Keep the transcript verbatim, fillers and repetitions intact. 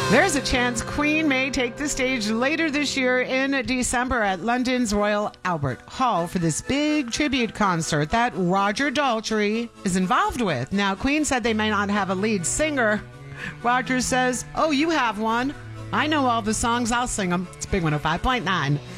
There's a chance Queen may take the stage later this year in December at London's Royal Albert Hall for this big tribute concert that Roger Daltrey is involved with. Now, Queen said they may not have a lead singer. Roger says, "Oh, you have one. I know all the songs. I'll sing them." It's Big one oh five point nine.